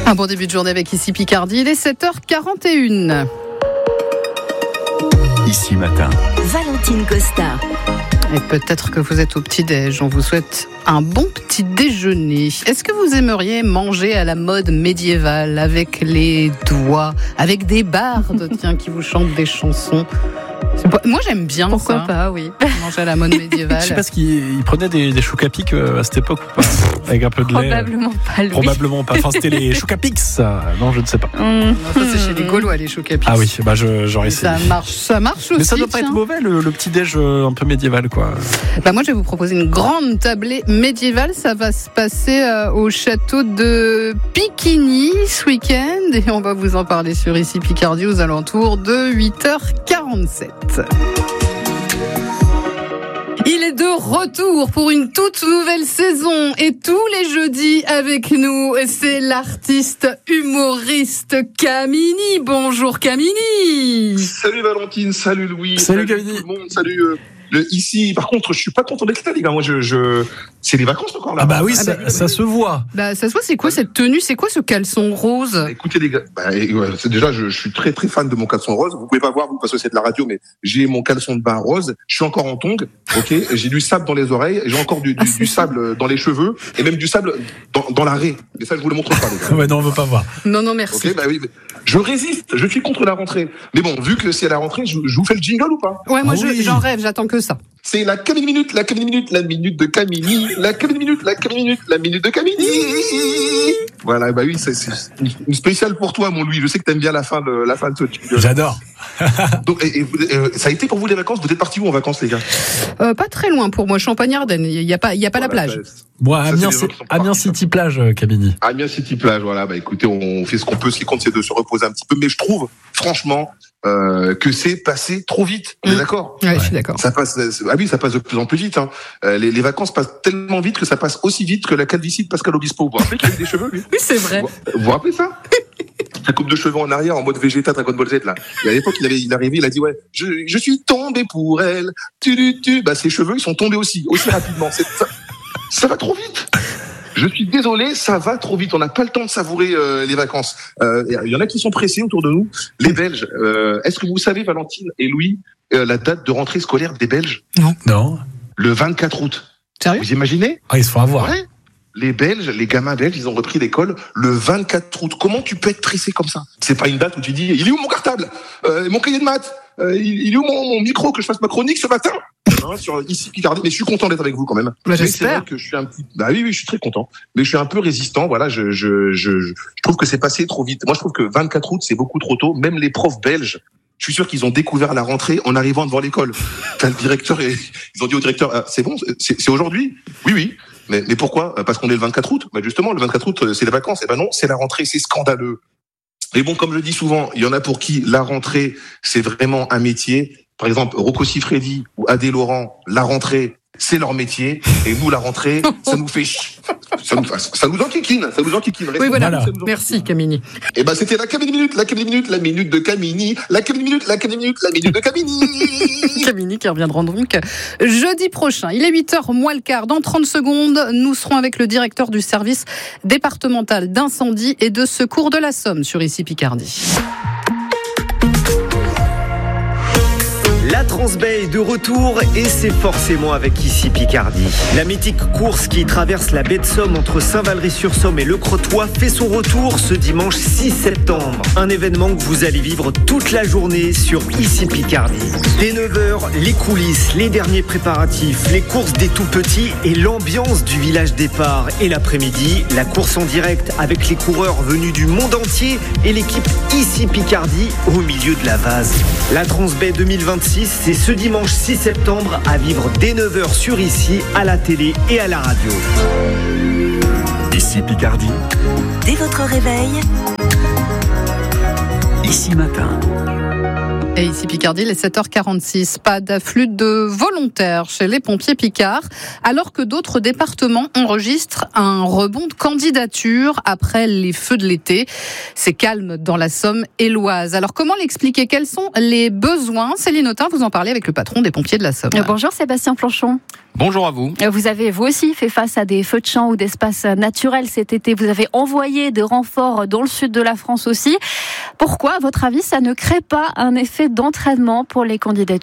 Un bon début de journée avec Ici Picardie, il est 7h41. Ici Matin. Valentine Costa. Et peut-être que vous êtes au petit-déj, on vous souhaite un bon petit déjeuner. Est-ce que vous aimeriez manger à la mode médiévale, avec les doigts, avec des bardes qui vous chantent des chansons? Moi j'aime bien. Pourquoi ça. pas, oui. Manger à la mode médiévale. Je sais pas ce qu'il prenait des chocs à pic à cette époque ou pas, avec un peu de lait. Probablement pas lui. Probablement pas. Enfin, c'était les chocs à pic, ça. Non, je ne sais pas. Non, ça c'est chez les Gaulois, les chocs à pic. Ah oui, bah j'aurais essayé. Ça marche aussi. Mais ça doit pas être mauvais, le petit déj un peu médiéval, quoi. Bah moi je vais vous proposer une grande tablée médiévale. Ça va se passer au château de Piquigny ce week-end et on va vous en parler sur Ici Picardie aux alentours de 8h47. Il est de retour pour une toute nouvelle saison et tous les jeudis avec nous, c'est l'artiste humoriste Camini. Bonjour Camini. Salut Valentine, salut Louis, Salut Camini. tout le monde, salut ici. Par contre, je suis pas content d'être là, les gars. Moi, c'est les vacances encore là. Ah bah oui, ça se voit. Bah ça se voit, c'est quoi cette tenue? C'est quoi ce caleçon rose? Écoutez les gars, déjà je suis très très fan de mon caleçon rose. Vous pouvez pas voir vous parce que c'est de la radio, mais j'ai mon caleçon de bain rose. Je suis encore en tongs, ok. J'ai du sable dans les oreilles, j'ai encore du sable dans les cheveux et même du sable dans la raie. Mais ça je vous le montre pas les gars. Ouais, non, on veut pas voir. Non merci. Ok, bah oui. Je résiste, je suis contre la rentrée. Mais bon, vu que c'est la rentrée, je vous fais le jingle ou pas? Ouais, moi oui. j'en rêve, j'attends que ça. C'est la Camini minute, la Camini minute, la minute de Camini, la Camini minute, la Camini minute, la minute de Camini. Voilà, bah oui, c'est une spéciale pour toi, mon Louis. Je sais que t'aimes bien la fin de ce jingle. J'adore. Donc, ça a été pour vous les vacances? Vous êtes partis où en vacances, les gars? Pas très loin pour moi, Champagne-Ardenne. Il y a pas la plage. Moi, Ça, Amiens, c'est les gens qui sont pas Amiens partis, City Plage, Camini. Amiens City Plage, voilà. Bah écoutez, on fait ce qu'on peut. Ce qui compte, c'est de se reposer un petit peu. Mais je trouve, franchement, que c'est passé trop vite. On est d'accord? Ouais, je suis d'accord. Ça passe de plus en plus vite. Hein. Les vacances passent tellement vite que ça passe aussi vite que la calvitie de Pascal Obispo. Vous vous rappelez qu'il avait des cheveux, lui? Oui, c'est vrai. Vous vous rappelez ça? Sa coupe de cheveux en arrière en mode Vegeta Dragon Ball Z là. Et à l'époque il arrivait, il a dit ouais, je suis tombé pour elle. Bah ses cheveux ils sont tombés aussi rapidement. Ça va trop vite. Je suis désolé, ça va trop vite. On n'a pas le temps de savourer les vacances. Il y en a qui sont pressés autour de nous. Les Belges. Est-ce que vous savez, Valentine et Louis, la date de rentrée scolaire des Belges? Non. Le 24 août. Sérieux? Vous imaginez? Ah, ils se font avoir. Ouais. Les Belges, les gamins belges, ils ont repris l'école le 24 août. Comment tu peux être pressé comme ça? C'est pas une date où tu dis, il est où mon cartable? Mon cahier de maths? Il est où mon micro que je fasse ma chronique ce matin? Sur Ici Picardie. Mais je suis content d'être avec vous quand même. Bah, Mais j'espère. c'est vrai que je suis un petit. Bah oui, je suis très content. Mais je suis un peu résistant. Voilà, je trouve que c'est passé trop vite. Moi, je trouve que 24 août, c'est beaucoup trop tôt. Même les profs belges, je suis sûr qu'ils ont découvert la rentrée en arrivant devant l'école. T'as le directeur et ils ont dit au directeur, c'est bon, c'est aujourd'hui? Oui. Mais pourquoi? Parce qu'on est le 24 août. Bah justement, le 24 août, c'est les vacances. Et ben non, c'est la rentrée. C'est scandaleux. Et bon, comme je dis souvent, il y en a pour qui la rentrée, c'est vraiment un métier. Par exemple, Rocco Siffredi ou Adé Laurent, la rentrée, c'est leur métier. Et nous, la rentrée, ça nous fait ça nous enquiquine. Oui, voilà. Voilà. Merci Camini. Et ben c'était la Camini minute, la minute de Camini, la Camini minute, la minute de Camini. Camini qui reviendront donc jeudi prochain. Il est 8h moins le quart. Dans 30 secondes, nous serons avec le directeur du service départemental d'incendie et de secours de la Somme sur Ici Picardie. La Transbay est de retour et c'est forcément avec Ici Picardie. La mythique course qui traverse la baie de Somme entre Saint-Valery-sur-Somme et Le Crotoy fait son retour ce dimanche 6 septembre. Un événement que vous allez vivre toute la journée sur Ici Picardie. Dès 9h, les coulisses, les derniers préparatifs, les courses des tout-petits et l'ambiance du village départ. Et l'après-midi, la course en direct avec les coureurs venus du monde entier et l'équipe Ici Picardie au milieu de la vase. La Transbay 2026, c'est ce dimanche 6 septembre à vivre dès 9h sur Ici, à la télé et à la radio. Ici Picardie. Dès votre réveil, Ici Matin. Et ici Picardie, il est 7h46. Pas d'afflux de volontaires chez les pompiers picards, alors que d'autres départements enregistrent un rebond de candidatures après les feux de l'été. C'est calme dans la Somme et l'Oise. Alors comment l'expliquer? Quels sont les besoins? Céline Autain, vous en parlez avec le patron des pompiers de la Somme. Bonjour Sébastien Planchon. Bonjour à vous. Vous avez vous aussi fait face à des feux de champ ou d'espaces naturels cet été. Vous avez envoyé des renforts dans le sud de la France aussi. Pourquoi, à votre avis, ça ne crée pas un effet d'entraînement pour les candidatures ?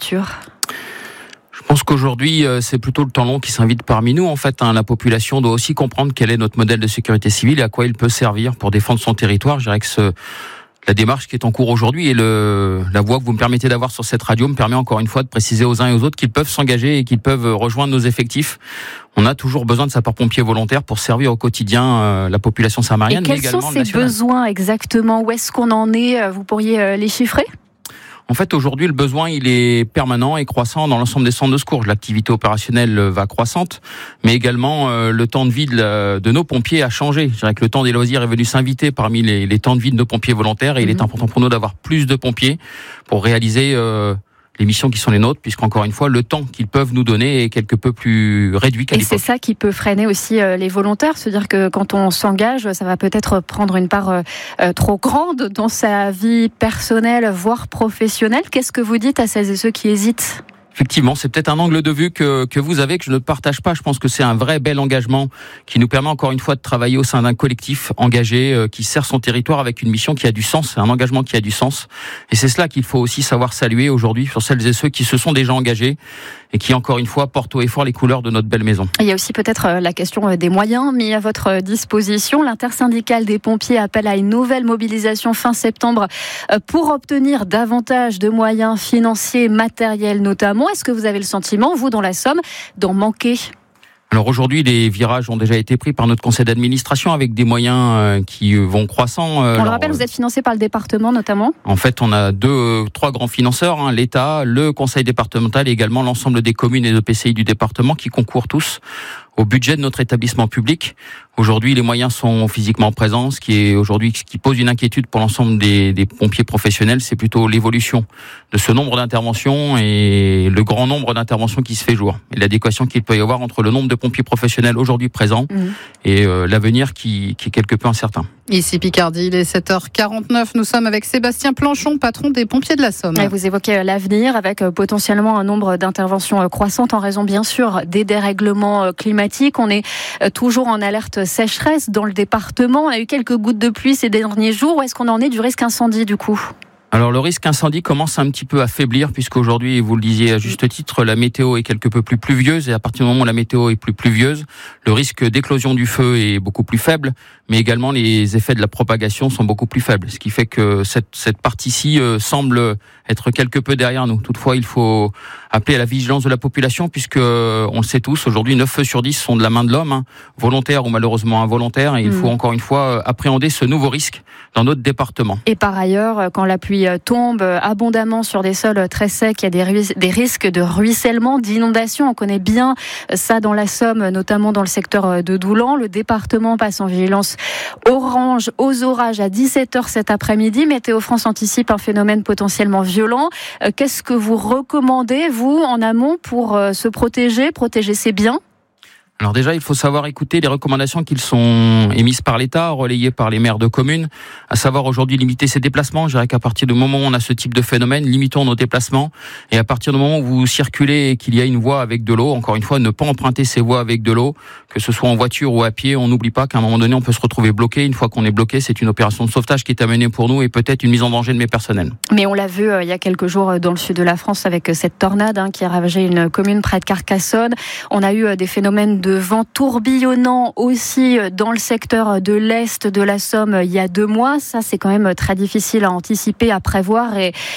Je pense qu'aujourd'hui, c'est plutôt le temps long qui s'invite parmi nous. En fait, la population doit aussi comprendre quel est notre modèle de sécurité civile et à quoi il peut servir pour défendre son territoire. Je dirais que la démarche qui est en cours aujourd'hui et la voix que vous me permettez d'avoir sur cette radio me permet encore une fois de préciser aux uns et aux autres qu'ils peuvent s'engager et qu'ils peuvent rejoindre nos effectifs. On a toujours besoin de sapeurs-pompiers volontaires pour servir au quotidien la population samarienne. Et quels sont ces besoins exactement? Où est-ce qu'on en est? Vous pourriez les chiffrer? En fait, aujourd'hui, le besoin, il est permanent et croissant dans l'ensemble des centres de secours. L'activité opérationnelle va croissante, mais également le temps de vie de nos pompiers a changé. Je dirais que le temps des loisirs est venu s'inviter parmi les temps de vie de nos pompiers volontaires et il est important pour nous d'avoir plus de pompiers pour réaliser les missions qui sont les nôtres, puisqu'encore une fois, le temps qu'ils peuvent nous donner est quelque peu plus réduit qu'à l'époque. Et c'est ça qui peut freiner aussi les volontaires, se dire que quand on s'engage, ça va peut-être prendre une part trop grande dans sa vie personnelle, voire professionnelle. Qu'est-ce que vous dites à celles et ceux qui hésitent ? Effectivement, c'est peut-être un angle de vue que vous avez, que je ne partage pas. Je pense que c'est un vrai bel engagement qui nous permet encore une fois de travailler au sein d'un collectif engagé qui sert son territoire avec une mission qui a du sens, un engagement qui a du sens. Et c'est cela qu'il faut aussi savoir saluer aujourd'hui sur celles et ceux qui se sont déjà engagés et qui, encore une fois, portent haut et fort les couleurs de notre belle maison. Il y a aussi peut-être la question des moyens mis à votre disposition. L'intersyndicale des pompiers appelle à une nouvelle mobilisation fin septembre pour obtenir davantage de moyens financiers, matériels notamment. Est-ce que vous avez le sentiment, vous, dans la Somme, d'en manquer ? Alors aujourd'hui, les virages ont déjà été pris par notre conseil d'administration avec des moyens qui vont croissant. On le rappelle, vous êtes financé par le département notamment ? En fait, on a trois grands financeurs, l'État, le conseil départemental et également l'ensemble des communes et de PCI du département qui concourent tous au budget de notre établissement public. Aujourd'hui, les moyens sont physiquement présents. Ce qui pose une inquiétude pour l'ensemble des pompiers professionnels, c'est plutôt l'évolution de ce nombre d'interventions et le grand nombre d'interventions qui se fait jour. Et l'adéquation qu'il peut y avoir entre le nombre de pompiers professionnels aujourd'hui présents et l'avenir qui est quelque peu incertain. Ici Picardie, il est 7h49. Nous sommes avec Sébastien Planchon, patron des pompiers de la Somme. Et vous évoquez l'avenir avec potentiellement un nombre d'interventions croissantes en raison bien sûr des dérèglements climatiques. On est toujours en alerte sécheresse dans le département. On a eu quelques gouttes de pluie ces derniers jours. Où est-ce qu'on en est du risque incendie du coup ? Alors le risque incendie commence un petit peu à faiblir puisqu'aujourd'hui, vous le disiez à juste titre, la météo est quelque peu plus pluvieuse et à partir du moment où la météo est plus pluvieuse, le risque d'éclosion du feu est beaucoup plus faible, mais également les effets de la propagation sont beaucoup plus faibles, ce qui fait que cette partie-ci semble être quelque peu derrière nous. Toutefois, il faut appeler à la vigilance de la population puisque on le sait tous, aujourd'hui 9 feux sur 10 sont de la main de l'homme, volontaire ou malheureusement involontaire, et il faut encore une fois appréhender ce nouveau risque dans notre département. Et par ailleurs, quand la pluie tombe abondamment sur des sols très secs, il y a des risques de ruissellement, d'inondation. On connaît bien ça dans la Somme, notamment dans le secteur de Doulan. Le département passe en vigilance orange aux orages à 17h cet après-midi. Météo France anticipe un phénomène potentiellement violent. Qu'est-ce que vous recommandez, vous, en amont pour se protéger ses biens ? Alors déjà, il faut savoir écouter les recommandations qui sont émises par l'État, relayées par les maires de communes, à savoir aujourd'hui limiter ses déplacements. Je dirais qu'à partir du moment où on a ce type de phénomène, limitons nos déplacements. Et à partir du moment où vous circulez et qu'il y a une voie avec de l'eau, encore une fois, ne pas emprunter ces voies avec de l'eau, que ce soit en voiture ou à pied. On n'oublie pas qu'à un moment donné, on peut se retrouver bloqué. Une fois qu'on est bloqué, c'est une opération de sauvetage qui est à mener pour nous et peut-être une mise en danger de mes personnels. Mais on l'a vu il y a quelques jours dans le sud de la France avec cette tornade qui a ravagé une commune près de Carcassonne. On a eu des phénomènes de vent tourbillonnant aussi dans le secteur de l'Est de la Somme il y a 2 mois. Ça, c'est quand même très difficile à anticiper, à prévoir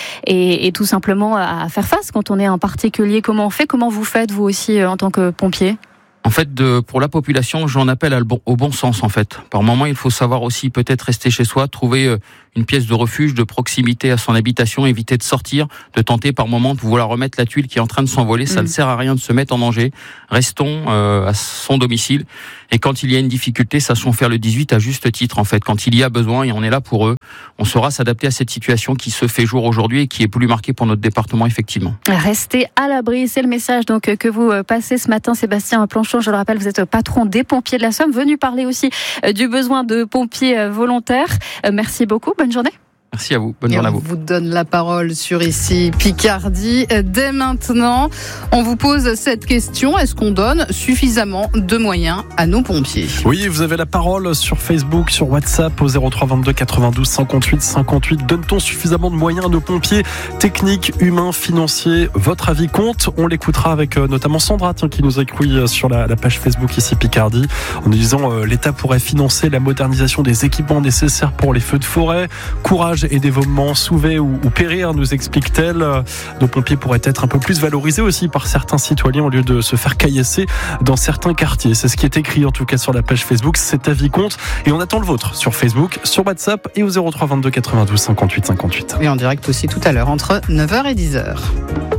et tout simplement à faire face quand on est un particulier. Comment on fait ? Comment vous faites, vous aussi, en tant que pompier ? En fait, pour la population, j'en appelle au bon sens, en fait. Par moment, il faut savoir aussi peut-être rester chez soi, trouver une pièce de refuge, de proximité à son habitation, éviter de sortir, de tenter par moment de vouloir remettre la tuile qui est en train de s'envoler. Ça ne sert à rien de se mettre en danger. Restons à son domicile Et quand il y a une difficulté, sachons faire le 18 à juste titre, en fait. Quand il y a besoin, et on est là pour eux, on saura s'adapter à cette situation qui se fait jour aujourd'hui et qui est plus marquée pour notre département, effectivement. Restez à l'abri, c'est le message donc que vous passez ce matin. Sébastien Planchon, je le rappelle, vous êtes patron des pompiers de la Somme, venu parler aussi du besoin de pompiers volontaires. Merci beaucoup, bonne journée. Merci à vous, bonne journée à vous. On vous donne la parole sur ici Picardie. Dès maintenant, on vous pose cette question, est-ce qu'on donne suffisamment de moyens à nos pompiers ? Oui, vous avez la parole sur Facebook, sur WhatsApp au 03 22 92 58 58. Donne-t-on suffisamment de moyens à nos pompiers techniques, humains, financiers ? Votre avis compte. On l'écoutera avec notamment Sandra qui nous a écrit sur la page Facebook ici Picardie en nous disant l'État pourrait financer la modernisation des équipements nécessaires pour les feux de forêt. Courage et dévouement, sauver ou périr, nous explique-t-elle. Nos pompiers pourraient être un peu plus valorisés aussi par certains citoyens au lieu de se faire caillasser dans certains quartiers. C'est ce qui est écrit en tout cas sur la page Facebook. Cet avis compte et on attend le vôtre sur Facebook, sur WhatsApp et au 03 22 92 58 58. Et en direct aussi tout à l'heure entre 9h et 10h.